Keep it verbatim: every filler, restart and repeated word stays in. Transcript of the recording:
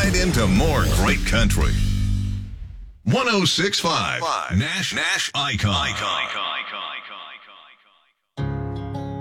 right into more great country. one oh six point five Nash Nash Icon. Icon.